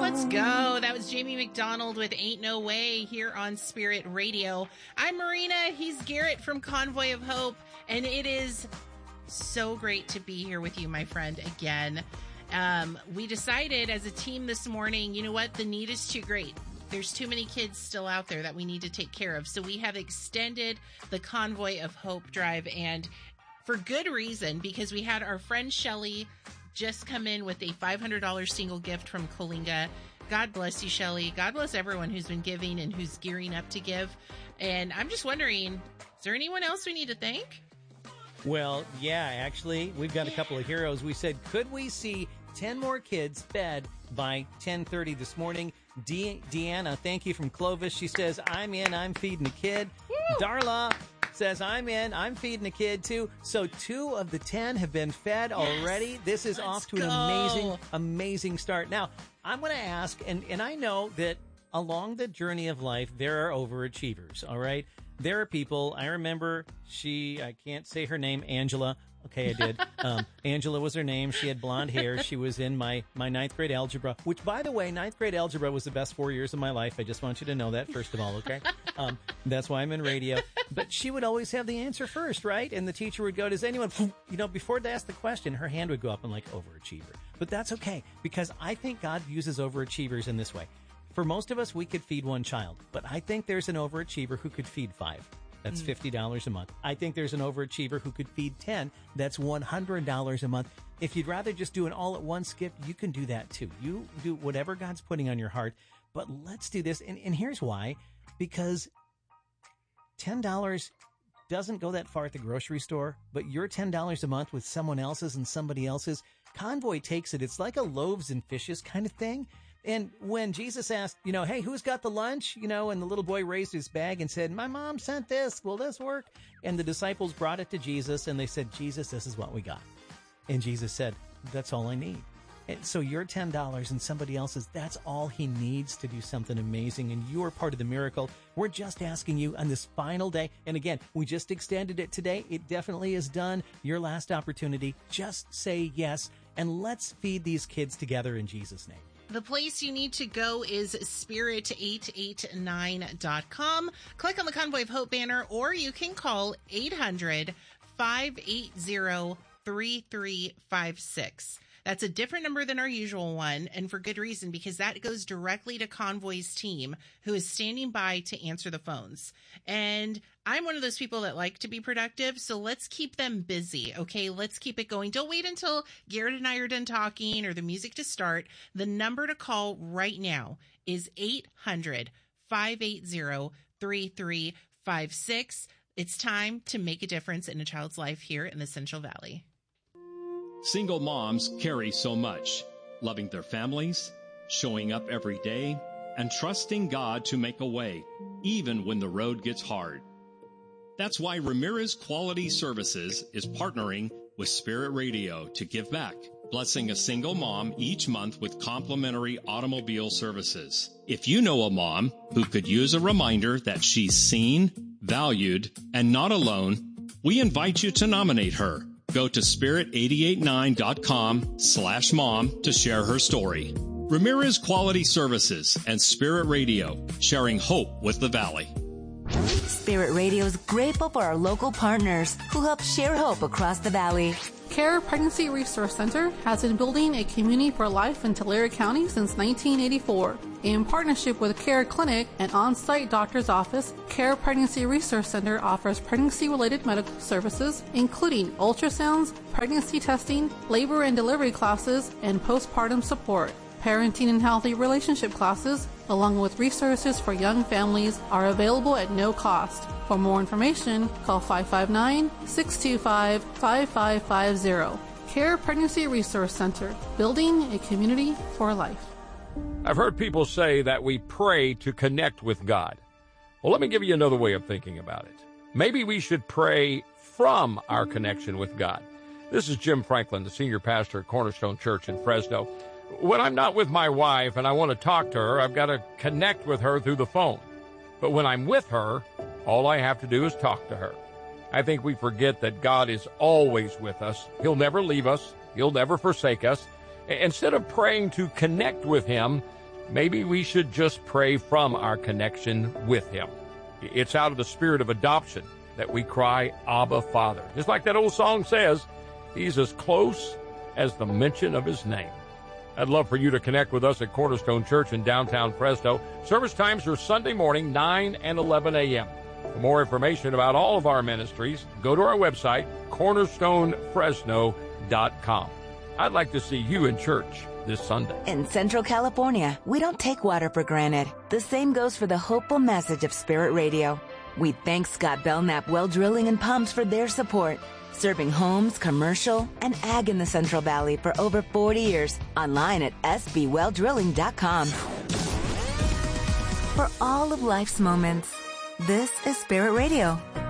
let's go. That was Jamie McDonald with Ain't No Way here on Spirit Radio. I'm Marina. He's Garrett from Convoy of Hope. And it is so great to be here with you, my friend, again. We decided as a team this morning, you know what? The need is too great. There's too many kids still out there that we need to take care of. So we have extended the Convoy of Hope drive, and for good reason, because we had our friend Shelly just come in with a $500 single gift from Coalinga. God bless you, Shelly. God bless everyone who's been giving and who's gearing up to give. And I'm just wondering, is there anyone else we need to thank? Well, yeah, actually, we've got a couple of heroes. We said, could we see 10 more kids fed by 10:30 this morning? Deanna, thank you, from Clovis. She says, I'm in, I'm feeding a kid. Woo! Darla says, I'm in, I'm feeding a kid too. So 2 of the 10 have been fed already. This is off to an amazing start. Now, I'm going to ask, and I know that along the journey of life, there are overachievers, all right? There are people, I remember I can't say her name, Angela. Okay, I did. Angela was her name. She had blonde hair. She was in my 9th grade algebra, which, by the way, 9th grade algebra was the best 4 years of my life. I just want you to know that, first of all, okay? That's why I'm in radio. But she would always have the answer first, right? And the teacher would go, does anyone, before they ask the question, her hand would go up and like, overachiever. But that's okay, because I think God uses overachievers in this way. For most of us, we could feed 1 child, but I think there's an overachiever who could feed 5. That's $50 a month. I think there's an overachiever who could feed 10. That's $100 a month. If you'd rather just do an all-at-once gift, you can do that too. You do whatever God's putting on your heart. But let's do this. And here's why. Because $10 doesn't go that far at the grocery store, but your $10 a month with someone else's and somebody else's, Convoy takes it. It's like a loaves and fishes kind of thing. And when Jesus asked, hey, who's got the lunch? And the little boy raised his bag and said, my mom sent this. Will this work? And the disciples brought it to Jesus and they said, Jesus, this is what we got. And Jesus said, that's all I need. And so your $10 and somebody else's, that's all he needs to do something amazing. And you are part of the miracle. We're just asking you on this final day. And again, we just extended it today. It definitely is done. Your last opportunity. Just say yes. And let's feed these kids together in Jesus' name. The place you need to go is spirit889.com. Click on the Convoy of Hope banner, or you can call 800-580-3356. That's a different number than our usual one, and for good reason, because that goes directly to Convoy's team, who is standing by to answer the phones. And I'm one of those people that like to be productive, so let's keep them busy, okay? Let's keep it going. Don't wait until Garrett and I are done talking or the music to start. The number to call right now is 800-580-3356. It's time to make a difference in a child's life here in the Central Valley. Single moms carry so much, loving their families, showing up every day, and trusting God to make a way, even when the road gets hard. That's why Ramirez Quality Services is partnering with Spirit Radio to give back, blessing a single mom each month with complimentary automobile services. If you know a mom who could use a reminder that she's seen, valued, and not alone, we invite you to nominate her. Go to spirit889.com/mom to share her story. Ramirez Quality Services and Spirit Radio, sharing hope with the Valley. Spirit Radio is grateful for our local partners who help share hope across the Valley. CARE Pregnancy Resource Center has been building a community for life in Tulare County since 1984. In partnership with CARE Clinic, an on-site doctor's office, CARE Pregnancy Resource Center offers pregnancy-related medical services, including ultrasounds, pregnancy testing, labor and delivery classes, and postpartum support. Parenting and healthy relationship classes, along with resources for young families, are available at no cost. For more information, call 559-625-5550. CARE Pregnancy Resource Center, building a community for life. I've heard people say that we pray to connect with God. Well, let me give you another way of thinking about it. Maybe we should pray from our connection with God. This is Jim Franklin, the senior pastor at Cornerstone Church in Fresno. When I'm not with my wife and I want to talk to her, I've got to connect with her through the phone. But when I'm with her, all I have to do is talk to her. I think we forget that God is always with us. He'll never leave us. He'll never forsake us. Instead of praying to connect with Him, maybe we should just pray from our connection with Him. It's out of the spirit of adoption that we cry, Abba, Father. Just like that old song says, He's as close as the mention of His name. I'd love for you to connect with us at Cornerstone Church in downtown Fresno. Service times are Sunday morning, 9 and 11 a.m. For more information about all of our ministries, go to our website, cornerstonefresno.com. I'd like to see you in church this Sunday. In Central California, we don't take water for granted. The same goes for the hopeful message of Spirit Radio. We thank Scott Belknap Well Drilling and Pumps for their support. Serving homes, commercial, and ag in the Central Valley for over 40 years. Online at sbwelldrilling.com. For all of life's moments, this is Spirit Radio.